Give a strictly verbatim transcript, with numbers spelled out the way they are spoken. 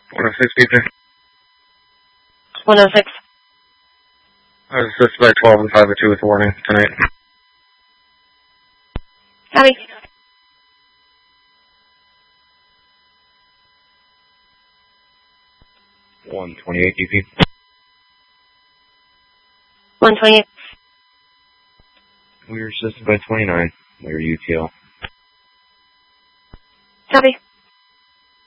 one oh six, Peter. one oh six. I was assisted by twelve and five oh two with warning tonight. Copy. one twenty-eight, D P. one twenty-eight. We were assisted by twenty-nine. We were U T L. Copy.